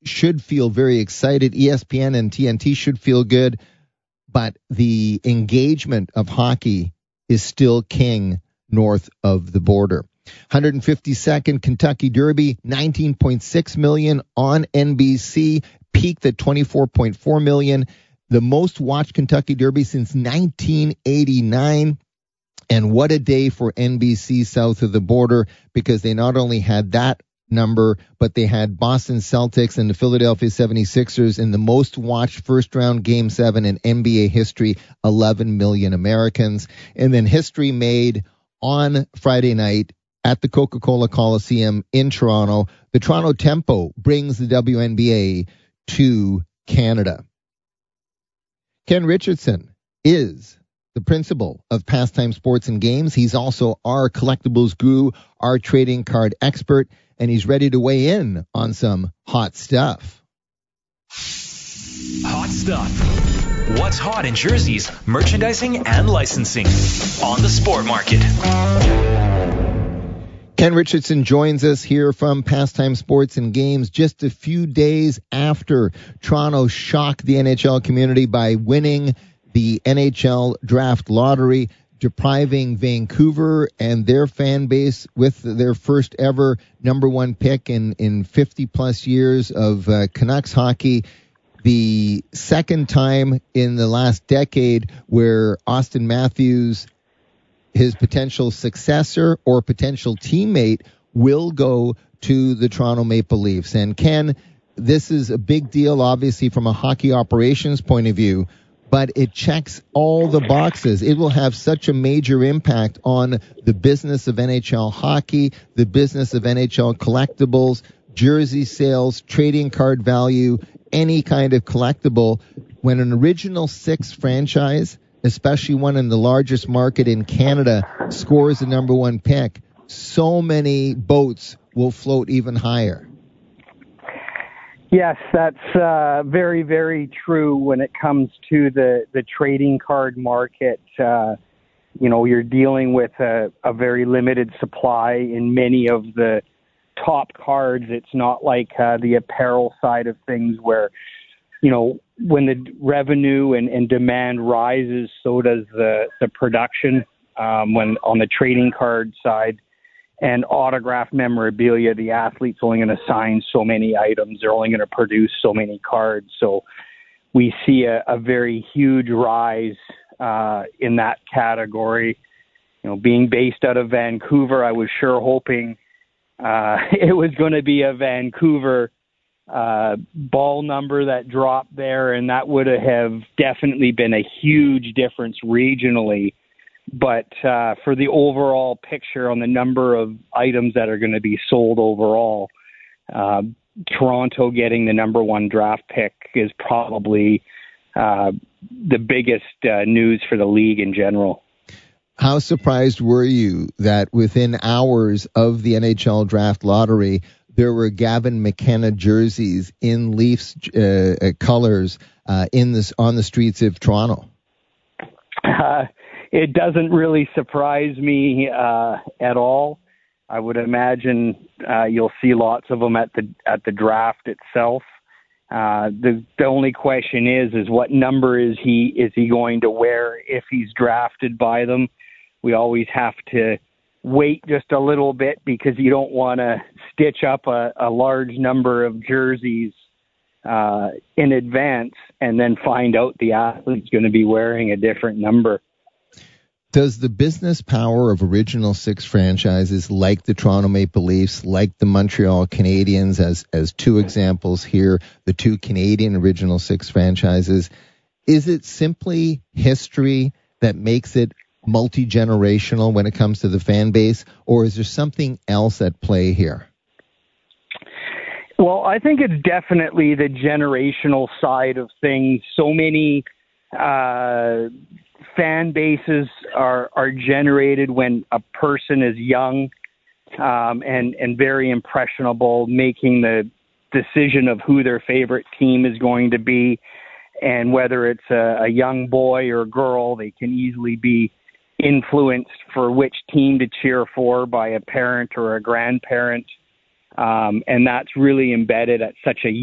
should feel very excited. ESPN and TNT should feel good, but the engagement of hockey is still king north of the border. 152nd Kentucky Derby, 19.6 million on NBC, peaked at 24.4 million. The most watched Kentucky Derby since 1989. And what a day for NBC south of the border, because they not only had that number, but they had Boston Celtics and the Philadelphia 76ers in the most watched first round Game 7 in NBA history, 11 million Americans. And then history made on Friday night at the Coca-Cola Coliseum in Toronto. The Toronto Tempo brings the WNBA to Canada. Ken Richardson is the principal of Pastime Sports and Games. He's also our collectibles guru, our trading card expert, and he's ready to weigh in on some hot stuff. Hot stuff. What's hot in jerseys, merchandising, and licensing on the Sport Market. Ken Richardson joins us here from Pastime Sports and Games just a few days after Toronto shocked the NHL community by winning the NHL draft lottery, depriving Vancouver and their fan base with their first ever number one pick in 50 plus years of Canucks hockey. The second time in the last decade where Auston Matthews, his potential successor or potential teammate, will go to the Toronto Maple Leafs. And Ken, this is a big deal, obviously, from a hockey operations point of view, but it checks all the boxes. It will have such a major impact on the business of NHL hockey, the business of NHL collectibles, jersey sales, trading card value, any kind of collectible. When an Original Six franchise, especially one in the largest market in Canada, scores the number one pick, so many boats will float even higher. Yes, that's very, very true when it comes to the trading card market. You're dealing with a very limited supply in many of the top cards. It's not like the apparel side of things where, when the revenue and demand rises, so does the production. When on the trading card side and autograph memorabilia, the athlete's only going to sign so many items. They're only going to produce so many cards. So we see a very huge rise in that category. Being based out of Vancouver, I was sure hoping it was going to be a Vancouver ball number that dropped there, and that would have definitely been a huge difference regionally. But for the overall picture on the number of items that are going to be sold overall, Toronto getting the number one draft pick is probably the biggest news for the league in general. How surprised were you that within hours of the NHL draft lottery, there were Gavin McKenna jerseys in Leafs colors on the streets of Toronto? It doesn't really surprise me at all. I would imagine you'll see lots of them at the draft itself. The only question is what number is he going to wear if he's drafted by them? We always have to wait just a little bit because you don't want to stitch up a large number of jerseys in advance and then find out the athlete's going to be wearing a different number. Does the business power of Original Six franchises like the Toronto Maple Leafs, like the Montreal Canadiens, as two examples here, the two Canadian Original Six franchises, is it simply history that makes it multi-generational when it comes to the fan base, or is there something else at play here? Well, I think it's definitely the generational side of things. So many fan bases are generated when a person is young and very impressionable, making the decision of who their favorite team is going to be. And whether it's a young boy or girl, they can easily be influenced for which team to cheer for by a parent or a grandparent. And that's really embedded at such a